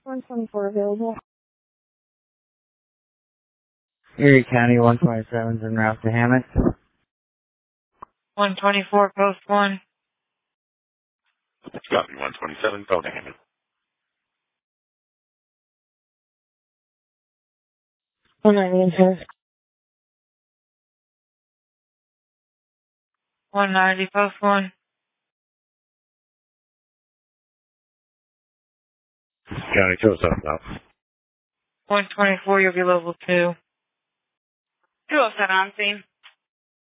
124 available. Erie County 127's en route to Hammett. 124, post 1. Copy, 127, go to Hammett. 190 10. 190, post 1. County 207 now. 124, you'll be level 2. 207 on scene.